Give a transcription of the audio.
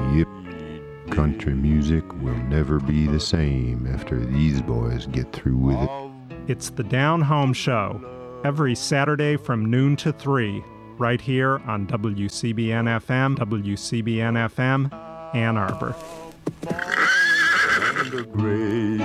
Yep, country music will never be the same after these boys get through with it. It's the Down Home Show, every Saturday from noon to 3, right here on WCBN-FM, WCBN-FM, Ann Arbor.